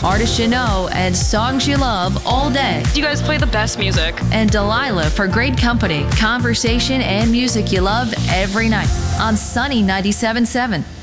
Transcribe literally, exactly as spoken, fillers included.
artists you know and songs you love all day. You guys play the best music. And Delilah for great company, conversation, and music you love every night on Sunny ninety-seven point seven.